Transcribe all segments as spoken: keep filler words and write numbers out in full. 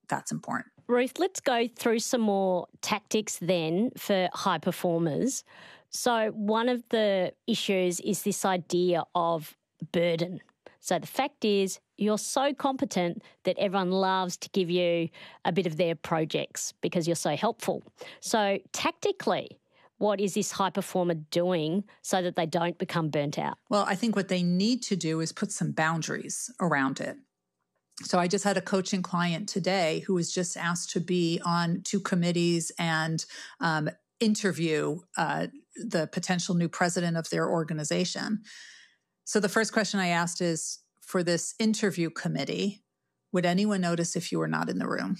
that's important. Ruth, let's go through some more tactics then for high performers. So one of the issues is this idea of burden. So the fact is you're so competent that everyone loves to give you a bit of their projects because you're so helpful. So tactically, what is this high performer doing so that they don't become burnt out? Well, I think what they need to do is put some boundaries around it. So I just had a coaching client today who was just asked to be on two committees and um, interview uh, the potential new president of their organization. So the first question I asked is, for this interview committee, would anyone notice if you were not in the room?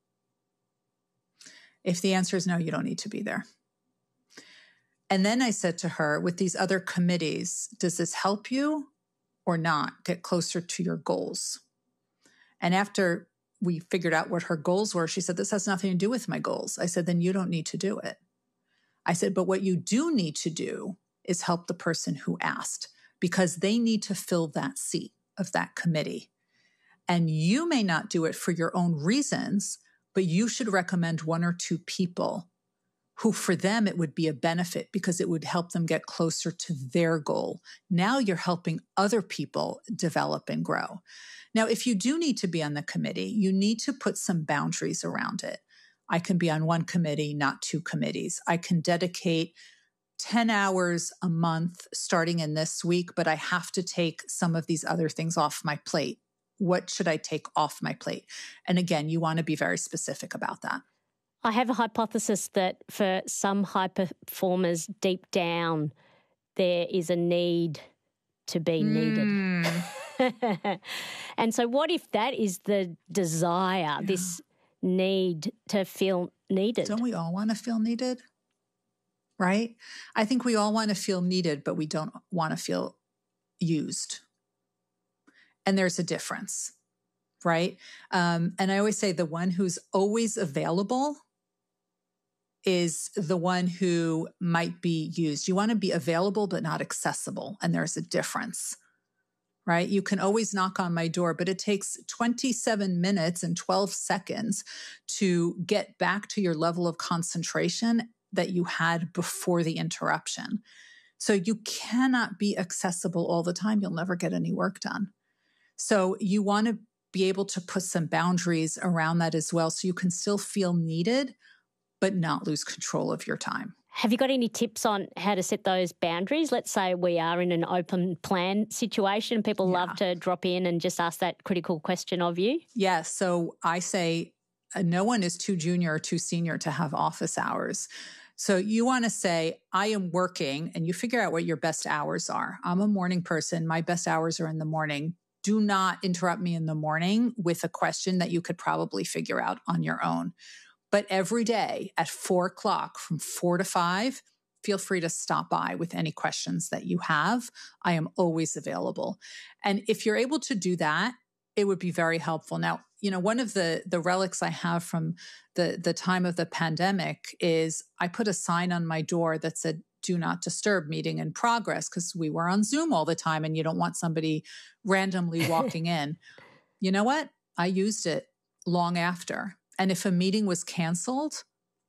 If the answer is no, you don't need to be there. And then I said to her, with these other committees, does this help you or not get closer to your goals? And after we figured out what her goals were, she said, this has nothing to do with my goals. I said, then you don't need to do it. I said, but what you do need to do is help the person who asked, because they need to fill that seat of that committee. And you may not do it for your own reasons, but you should recommend one or two people who for them it would be a benefit because it would help them get closer to their goal. Now you're helping other people develop and grow. Now, if you do need to be on the committee, you need to put some boundaries around it. I can be on one committee, not two committees. I can dedicate ten hours a month starting in this week, but I have to take some of these other things off my plate. What should I take off my plate? And again, you want to be very specific about that. I have a hypothesis that for some high performers, deep down, there is a need to be mm. needed. And so what if that is the desire, yeah. this need to feel needed? Don't we all want to feel needed? Right? I think we all want to feel needed, but we don't want to feel used. And there's a difference, right? Um, and I always say the one who's always available is the one who might be used. You want to be available, but not accessible. And there's a difference, right? You can always knock on my door, but it takes twenty-seven minutes and twelve seconds to get back to your level of concentration that you had before the interruption. So you cannot be accessible all the time. You'll never get any work done. So you want to be able to put some boundaries around that as well so you can still feel needed, but not lose control of your time. Have you got any tips on how to set those boundaries? Let's say we are in an open plan situation. People yeah. love to drop in and just ask that critical question of you. Yes. Yeah, so I say uh, no one is too junior or too senior to have office hours. So you want to say, I am working, and you figure out what your best hours are. I'm a morning person. My best hours are in the morning. Do not interrupt me in the morning with a question that you could probably figure out on your own. But every day at four o'clock from four to five, feel free to stop by with any questions that you have. I am always available. And if you're able to do that, it would be very helpful. Now, you know, one of the, the relics I have from the, the time of the pandemic is I put a sign on my door that said, do not disturb, meeting in progress, because we were on Zoom all the time and you don't want somebody randomly walking in. You know what? I used it long after. And if a meeting was canceled,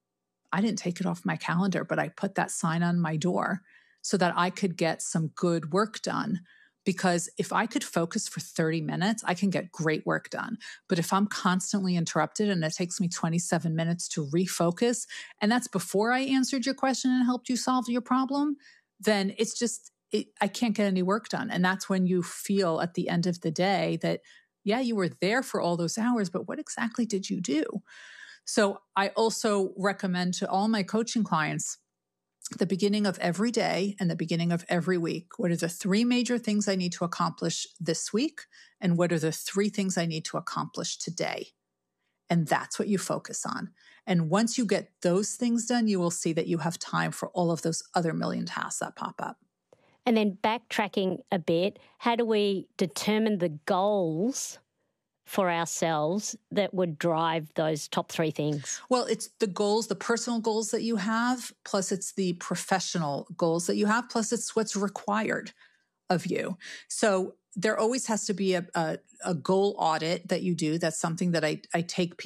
I didn't take it off my calendar, but I put that sign on my door so that I could get some good work done. Because if I could focus for thirty minutes, I can get great work done. But if I'm constantly interrupted and it takes me twenty-seven minutes to refocus, and that's before I answered your question and helped you solve your problem, then it's just, it, I can't get any work done. And that's when you feel at the end of the day that, yeah, you were there for all those hours, but what exactly did you do? So I also recommend to all my coaching clients, the beginning of every day and the beginning of every week, what are the three major things I need to accomplish this week? And what are the three things I need to accomplish today? And that's what you focus on. And once you get those things done, you will see that you have time for all of those other million tasks that pop up. And then backtracking a bit, how do we determine the goals for ourselves that would drive those top three things? Well, it's the goals, the personal goals that you have, plus it's the professional goals that you have, plus it's what's required of you. So there always has to be a, a, a goal audit that you do. That's something that I, I take